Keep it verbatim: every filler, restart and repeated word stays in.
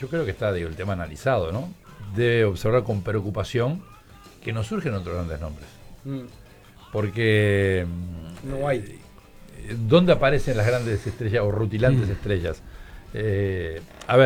yo creo que está, digo, el tema analizado, ¿no? Debe observar con preocupación que no surgen otros grandes nombres. Mm. Porque... No hay. Eh, ¿Dónde aparecen las grandes estrellas o rutilantes Mm. estrellas? Eh, a ver,